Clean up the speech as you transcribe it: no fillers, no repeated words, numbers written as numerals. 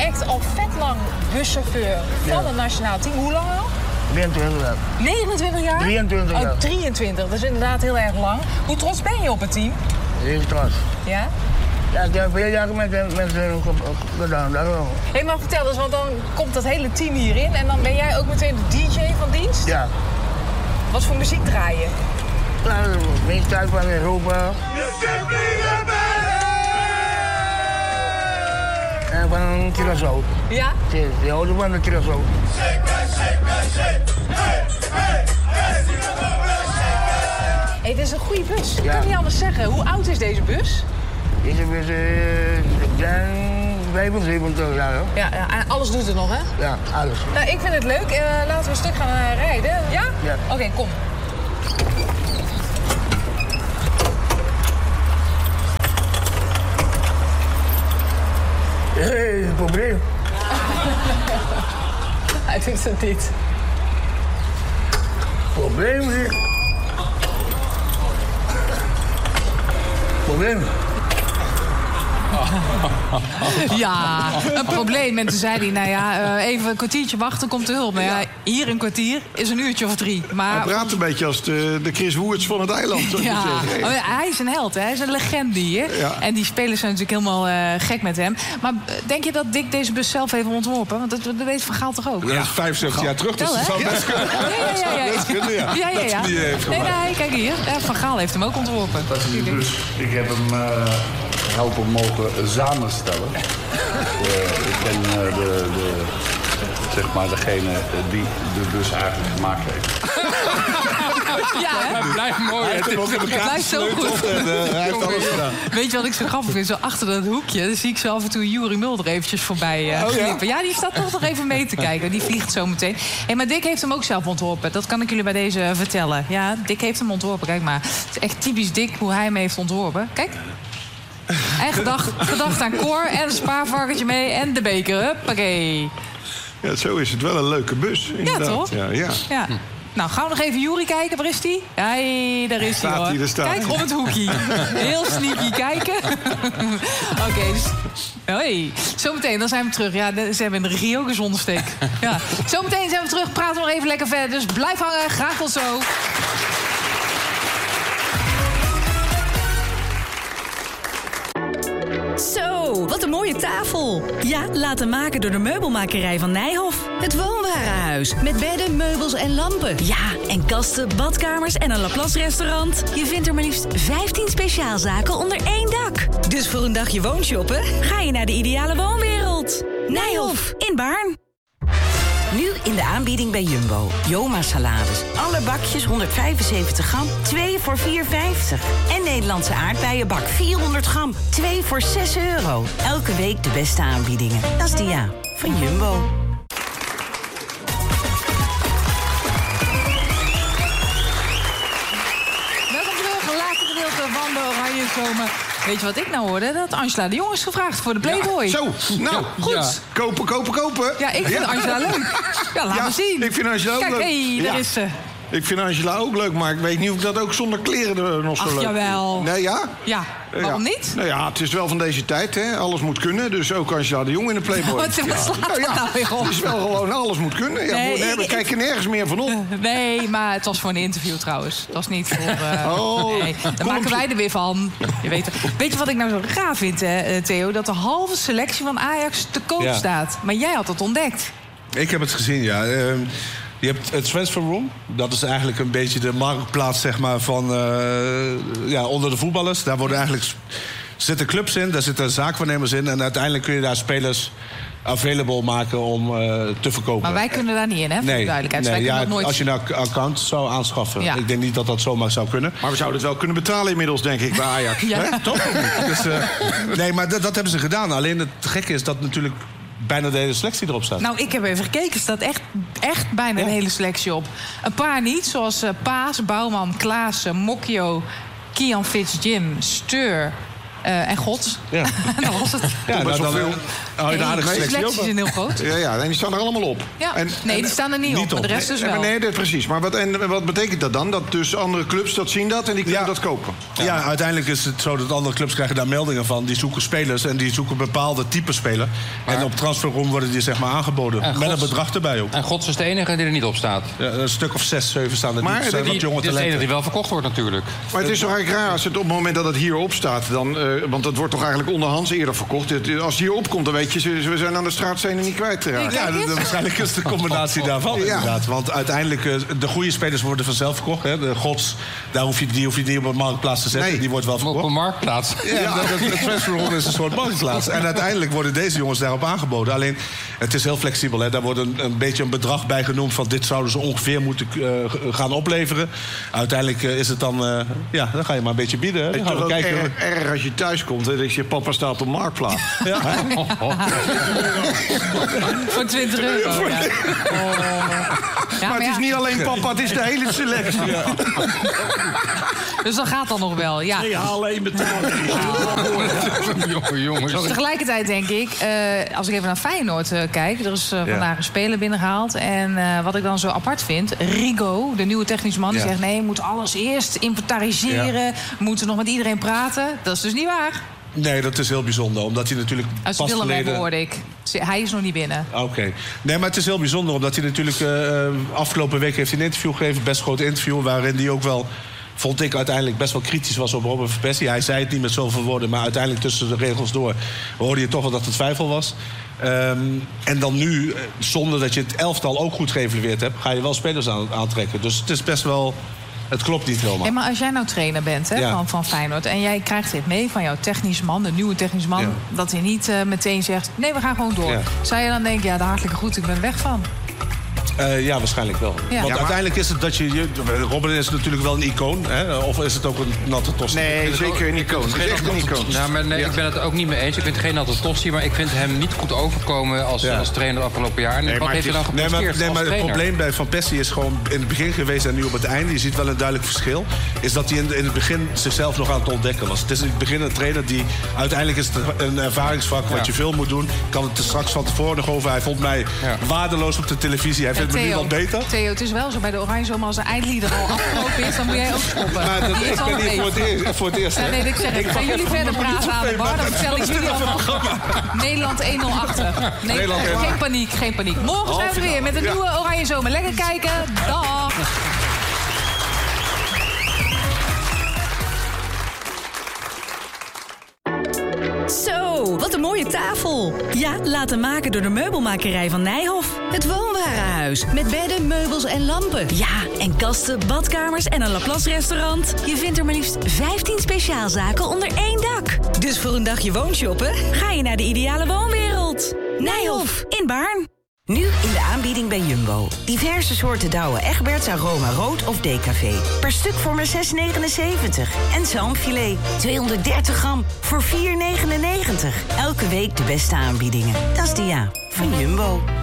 echt al vet lang buschauffeur van het nationaal team. Hoe lang al? 23 jaar. 29 jaar? 23 jaar. Oh, 23. Dat is inderdaad heel erg lang. Hoe trots ben je op het team? Heel trots. Ja? Ja, ik heb veel jaar met ze gedaan, dat wel. Hé, maar vertel eens, want dan komt dat hele team hierin en dan ben jij ook meteen de DJ van dienst? Ja. Wat voor muziek draai je? Nou, meestal van Europa. En van Curaçao. Ja? Die houden van de Curaçao. Hé, dit is een goede bus. Ik Ja. kan niet anders zeggen. Hoe oud is deze bus? Deze bus ik denk 75 jaar. Hoor. Ja, en alles doet het nog, hè? Ja, alles. Nou, ik vind het leuk. Laten we een stuk gaan rijden. Ja? Ja. Oké, kom. Hé, een probleem. Hij doet het niet. Probleem hier. Probleem. Ja, een probleem. En toen zei hij, nou ja, even een kwartiertje wachten, komt de hulp. Maar ja, hier een kwartier is een uurtje of 3. Maar Hij praat een beetje als de Chris Woerts van het eiland, zou ik ja, zeggen. oh, hij is een held, hè? Hij is een legende hier. Ja. En die spelers zijn natuurlijk helemaal gek met hem. Maar denk je dat Dick deze bus zelf heeft ontworpen? Want dat weet Van Gaal toch ook? Ja, dat is 75 jaar terug, dus Wel, dat hè? zou best kunnen. Ja. Best kunnen, ja. Ja. Dat hij die heeft Nee, gemaakt. nee, kijk hier. Ja, Van Gaal heeft hem ook ontworpen. Dat is die bus. Ik heb hem helpen mogen samenstellen. Ik ben zeg maar degene die de bus eigenlijk gemaakt heeft. Ja, hè? Het blijft mooi. Hij heeft hem ook in elkaar Het blijft zo gesleuteld goed. en hij heeft alles gedaan. Weet je wat ik zo grappig vind? Zo achter dat hoekje, dan zie ik zo af en toe Juri Mulder eventjes voorbij ja? glippen. Ja, die staat toch nog even mee te kijken. Die vliegt zo meteen. Hey, maar Dick heeft hem ook zelf ontworpen. Dat kan ik jullie bij deze vertellen. Ja, Dick heeft hem ontworpen. Kijk maar. Het is echt typisch Dick hoe hij hem heeft ontworpen. Kijk. En gedacht aan Cor en een spaarvarkentje mee en de beker. Huppakee. Ja, zo is het wel een leuke bus, inderdaad. toch? Ja. Nou, gaan we nog even Juri kijken. Waar is die? Ja, daar is hij, Staat hoor. hij, daar staat Kijk hij. om het hoekje. Heel sneaky kijken. Oké, dus... Hoi. Zometeen, dan zijn we terug. Ja, ze hebben in de regie ook een zonnesteek. Ja. Zometeen zijn we terug. Praten we nog even lekker verder. Dus blijf hangen. Graag tot zo. Zo, wat een mooie tafel. Ja, laten maken door de meubelmakerij van Nijhoff. Het woonwarenhuis met bedden, meubels en lampen. Ja, en kasten, badkamers en een Laplace restaurant. Je vindt er maar liefst 15 speciaalzaken onder één dak. Dus voor een dagje woonshoppen ga je naar de ideale woonwereld. Nijhoff in Baarn. Nu in de aanbieding bij Jumbo. Joma salades. Alle bakjes 175 gram, 2 voor €4,50. En Nederlandse aardbeienbak 400 gram, 2 voor €6. Elke week de beste aanbiedingen. Dat is Dia van Jumbo. Welkom terug. Laatste gedeelte van de Oranje Zomer. Weet je wat ik nou hoorde? Dat Angela de Jong is gevraagd voor de Playboy. Zo, nou, Goed. ja. Kopen. Ja, ik vind Angela leuk. Ja, laat me zien. Ik vind Angela ook Kijk, leuk. hé, daar Ja. is ze. Ik vind Angela ook leuk, maar ik weet niet of ik dat ook zonder kleren nog zo Ach, leuk jawel. vind. Nee, ja? Ja, waarom Ja. niet? Nou ja, het is wel van deze tijd, hè. Alles moet kunnen, dus ook Angela de Jong in de Playboy. Wat slaat dat nou weer op? Het is wel gewoon, alles moet kunnen. Ja, Nee, we kijken nergens meer van op. Nee, maar het was voor een interview trouwens. Het was niet voor... Oh, nee, daar maken wij er weer van. Je weet je wat ik nou zo raar vind, Theo? Dat de halve selectie van Ajax te koop Ja. staat. Maar jij had het ontdekt. Ik heb het gezien, ja. Je hebt het transfer room. Dat is eigenlijk een beetje de marktplaats, zeg maar, van onder de voetballers. Daar worden eigenlijk zitten clubs in, daar zitten zaakwaarnemers in. En uiteindelijk kun je daar spelers available maken om te verkopen. Maar wij kunnen daar niet in, hè? Voor de duidelijkheid. Dus wij kunnen dat nooit... als je een account zou aanschaffen. Ja. Ik denk niet dat dat zomaar zou kunnen. Maar we zouden het wel kunnen betalen inmiddels, denk ik, bij Ajax. Ja. Hè? Toch? Dus, nee, maar dat hebben ze gedaan. Alleen het gekke is dat natuurlijk bijna de hele selectie erop staat. Nou, ik heb even gekeken. Er staat echt bijna de hele selectie op. Een paar niet, zoals Paas, Bouwman, Klaassen, Mokio, Kian Fitz, Jim, Steur en God. Ja. Dat was het. Ja, best wel dan, veel. Oh, een aardige de selectie ook. selecties zijn heel groot. Ja, en die staan er allemaal op. Ja. Nee, die staan er niet op, maar de rest dus wel. Nee, precies. Maar wat betekent dat dan? Dat dus andere clubs dat zien dat en die kunnen dat kopen? Ja, uiteindelijk is het zo dat andere clubs krijgen daar meldingen van. Die zoeken spelers en die zoeken bepaalde type speler. En op Transferroom worden die zeg maar aangeboden. Met een bedrag erbij ook. En Gods is de enige die er niet op staat. Ja, een stuk of 6, 7 staan er Maar niet. Zijn wat jonge Dit is de talenten. enige die wel verkocht wordt natuurlijk. Maar het is toch eigenlijk raar als het op het moment dat het hierop staat... dan, want het wordt toch eigenlijk onderhands eerder verkocht. Als het hierop komt, dan weet je, we zijn aan de straatstenen niet kwijt te raken. Ja, waarschijnlijk is het de combinatie daarvan inderdaad. Want uiteindelijk, de goede spelers worden vanzelf verkocht. Hè. De Gods, die hoef je niet op een marktplaats te zetten. Nee. Die wordt wel verkocht. Op een marktplaats. Ja, de transferroom is een soort marktplaats. En uiteindelijk worden deze jongens daarop aangeboden. Alleen, het is heel flexibel. Hè. Daar wordt een beetje een bedrag bij genoemd... van dit zouden ze ongeveer moeten gaan opleveren. Uiteindelijk is het dan... dan ga je maar een beetje bieden. Hè. Dan gaan we kijken. Erg als je thuis komt en dat je papa staat op marktplaats. Ja. Voor 20 euro. Ja. Maar het is niet alleen papa, het is de hele selectie. Ja. Dus dat gaat dan nog wel, ja. Nee, alleen betalen. Jongens. Tegelijkertijd denk ik, als ik even naar Feyenoord kijk... er is vandaag een speler binnengehaald. En wat ik dan zo apart vind... Rigo, de nieuwe technische man, die zegt... nee, we moeten alles eerst inventariseren. We moeten nog met iedereen praten. Dat is dus niet waar. Nee, dat is heel bijzonder. Omdat hij natuurlijk Uit pas Willem geleden... hoorde ik. Hij is nog niet binnen. Oké. Nee, maar het is heel bijzonder. Omdat hij natuurlijk... afgelopen week heeft hij een interview gegeven. Best groot interview. Waarin hij ook wel... vond ik uiteindelijk best wel kritisch was op Robin van Persie. Hij zei het niet met zoveel woorden, maar uiteindelijk tussen de regels door... hoorde je toch wel dat het twijfel was. En dan nu, zonder dat je het elftal ook goed geëvalueerd hebt... ga je wel spelers aantrekken. Dus het is best wel... Het klopt niet helemaal. Hey, maar als jij nou trainer bent van Feyenoord... en jij krijgt dit mee van jouw technische man, de nieuwe technische man... dat hij niet meteen zegt, nee, we gaan gewoon door. Ja. Zou je dan denken, de hartelijke groet, ik ben er weg van? Ja, waarschijnlijk wel. Ja. Want uiteindelijk is het dat Robin is natuurlijk wel een icoon. Hè? Of is het ook een natte tosti? Nee, zeker een icoon. Het is echt een icoon. Nou, maar nee, ik ben het ook niet mee eens. Ik vind het geen natte tosti, maar ik vind hem niet goed overkomen als trainer afgelopen jaar. En wat heeft hij dan gepresteerd maar het probleem bij Van Persie is gewoon in het begin geweest en nu op het einde. Je ziet wel een duidelijk verschil. Is dat hij in het begin zichzelf nog aan het ontdekken was. Het is in het begin een trainer die... Uiteindelijk is het een ervaringsvak wat je veel moet doen. Ik kan het er straks van tevoren nog over. Hij vond mij waardeloos op de televisie. Hij vindt me nu wel beter. Theo, het is wel zo bij de Oranje Zomer als de eindlieder al afgelopen is, dan moet jij ook stoppen. Maar ik ben hier voor het eerst. Ja, nee, ik zeg het. Gaan jullie verder praten aan de bar, dan vertel ik jullie allemaal. Nederland 1-0 achter. Nee, geen paniek, geen paniek. Morgen zijn we weer met een nieuwe Oranje Zomer. Lekker kijken. Dag. Zo, wat een mooie tafel. Ja, laten maken door de meubelmakerij van Nijhoff. Het woonwarenhuis met bedden, meubels en lampen. Ja, en kasten, badkamers en een Laplace restaurant. Je vindt er maar liefst 15 speciaalzaken onder één dak. Dus voor een dagje woonshoppen ga je naar de ideale woonwereld. Nijhoff in Baarn. Nu in de aanbieding bij Jumbo. Diverse soorten Douwe Egberts, Aroma Rood of Decafé. Per stuk voor maar €6,79. En zalmfilet, 230 gram voor €4,99. Elke week de beste aanbiedingen. Dat is de van Jumbo.